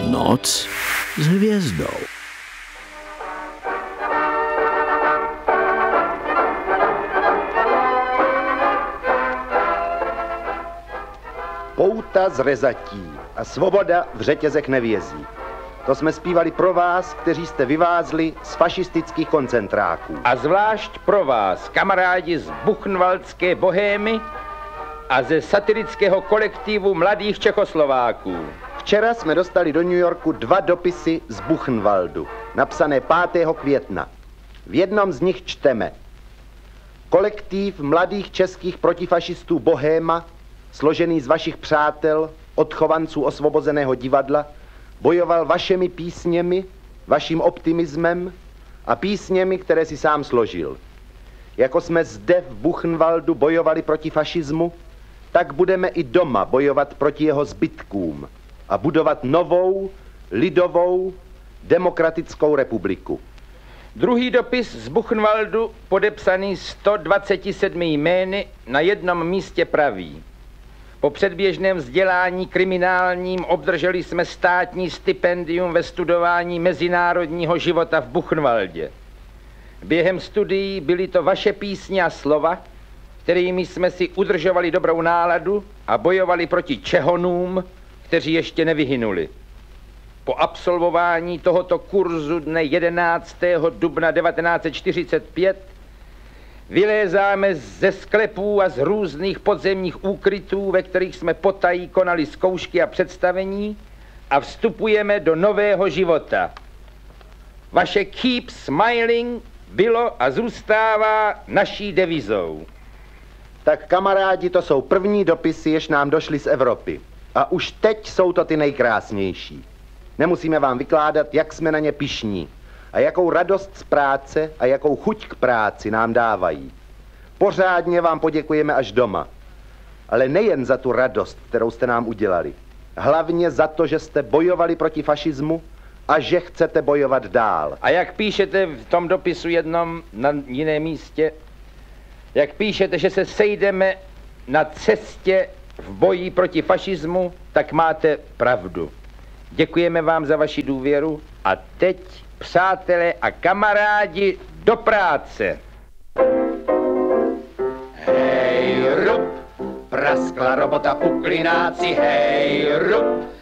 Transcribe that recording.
Noc s hvězdou. Pouta z rezatí a svoboda v řetězech nevězí. To jsme zpívali pro vás, kteří jste vyvázli z fašistických koncentráků. A zvlášť pro vás, kamarádi z buchenwaldské bohémy a ze satirického kolektivu mladých Čechoslováků. Včera jsme dostali do New Yorku 2 dopisy z Buchenwaldu, napsané 5. května. V jednom z nich čteme: kolektiv mladých českých protifašistů Bohéma, složený z vašich přátel, odchovanců Osvobozeného divadla, bojoval vašimi písněmi, vaším optimismem a písněmi, které si sám složil. Jako jsme zde v Buchenwaldu bojovali proti fašismu, tak budeme i doma bojovat proti jeho zbytkům a budovat novou, lidovou, demokratickou republiku. Druhý dopis z Buchenwaldu, podepsaný 127 jmény, na jednom místě praví: po předběžném vzdělání kriminálním obdrželi jsme státní stipendium ve studování mezinárodního života v Buchenwaldě. Během studií byly to vaše písně a slova, kterými jsme si udržovali dobrou náladu a bojovali proti Čehonům, kteří ještě nevyhynuli. Po absolvování tohoto kurzu dne 11. dubna 1945 vylézáme ze sklepů a z různých podzemních úkrytů, ve kterých jsme potají konali zkoušky a představení, a vstupujeme do nového života. Vaše Keep Smiling bylo a zůstává naší devizou. Tak kamarádi, to jsou první dopisy, jež nám došly z Evropy. A už teď jsou to ty nejkrásnější. Nemusíme vám vykládat, jak jsme na ně pyšní a jakou radost z práce a jakou chuť k práci nám dávají. Pořádně vám poděkujeme až doma. Ale nejen za tu radost, kterou jste nám udělali. Hlavně za to, že jste bojovali proti fašismu a že chcete bojovat dál. A jak píšete v tom dopisu jednom na jiném místě, jak píšete, že se sejdeme na cestě v boji proti fašismu, tak máte pravdu. Děkujeme vám za vaši důvěru a teď, přátelé a kamarádi, do práce. Hej, rup, praskla robota u klináci, hej, rup.